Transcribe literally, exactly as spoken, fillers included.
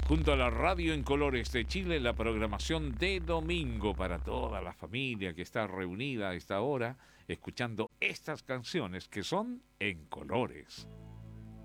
junto a la Radio en Colores de Chile, la programación de domingo para toda la familia que está reunida a esta hora, escuchando estas canciones que son en colores.